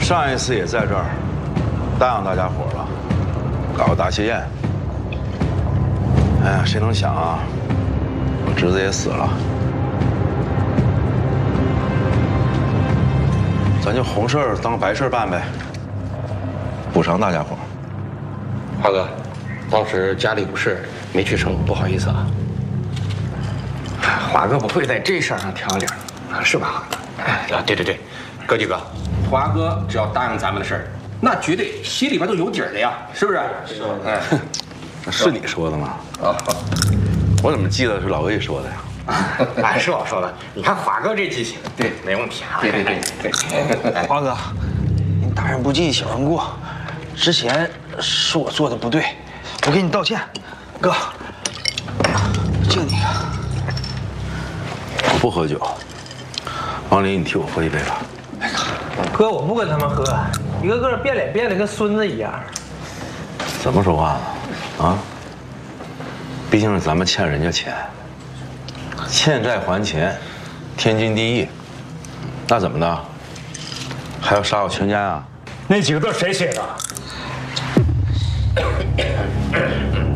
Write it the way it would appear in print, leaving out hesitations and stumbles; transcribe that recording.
上一次也在这儿，答应大家伙了，搞个大谢宴。哎呀，谁能想啊，我侄子也死了。咱就红事儿当白事儿办呗，补偿大家伙。 华哥，当时家里有事没去成，不好意思啊。 华哥不会在这事儿上挑理，是吧？ 啊，对对对，哥几个，华哥只要答应咱们的事儿，那绝对心里边都有底儿的呀，是不是？是。哎， 是你说的吗？啊，我怎么记得是老魏说的呀？ 哎，是我说的。你看华哥这记性，对，没问题啊。 对。 华哥，您大人不计小人过，之前是我做的不对，我给你道歉。哥，敬你一个。 我不喝酒，王林，你替我喝一杯吧。 哥，我不跟他们喝，一个个变脸变得跟孙子一样。 怎么说话呢？啊？毕竟是咱们欠人家钱，欠债还钱，天经地义。那怎么的？还要杀我全家啊？ 那几个字谁写的？